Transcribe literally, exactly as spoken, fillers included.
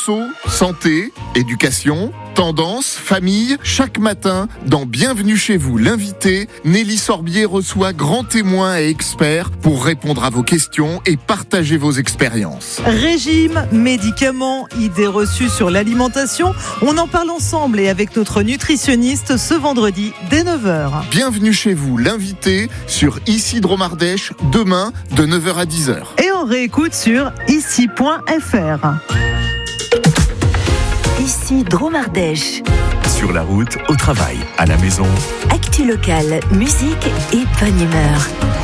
Conso, santé, éducation, tendance, famille. Chaque matin, dans Bienvenue chez vous, l'invité, Nelly Sorbier reçoit grands témoins et experts pour répondre à vos questions et partager vos expériences. Régime, médicaments, idées reçues sur l'alimentation, on en parle ensemble et avec notre nutritionniste ce vendredi dès neuf heures. Bienvenue chez vous, l'invité sur Ici Dromardèche, demain de neuf heures à dix heures. Et on réécoute sur ici point f r. Ici Dromardèche. Sur la route, au travail, à la maison. Actu locale, musique et bonne humeur.